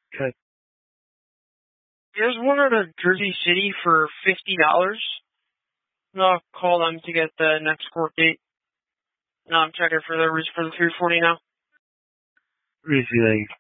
Okay. There's one out of Jersey City for $50. I'll call them to get the next court date. I'm checking for the 340 now. Receiving.